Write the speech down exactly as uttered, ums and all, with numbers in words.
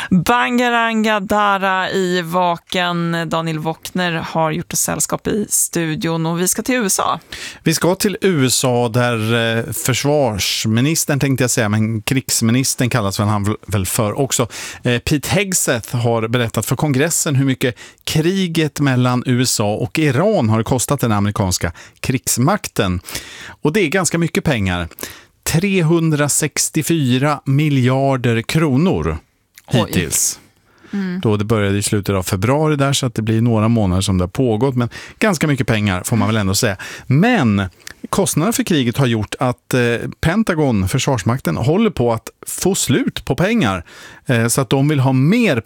Bangaranga Dara i Vaken. Daniel Wockner har gjort ett sällskap i studion och vi ska till U S A. Vi ska till U S A där försvarsministern, tänkte jag säga, men krigsministern kallas väl han väl för också. Pete Hegseth har berättat för kongressen hur mycket kriget mellan U S A och Iran har kostat den amerikanska krigsmakten. Och det är ganska mycket pengar. trehundrasextiofyra miljarder kronor hittills. Mm. Då det började i slutet av februari där, så att det blir några månader som det har pågått, men ganska mycket pengar får man väl ändå säga. Men kostnaderna för kriget har gjort att eh, Pentagon, försvarsmakten, håller på att få slut på pengar. Eh, så att de vill ha mer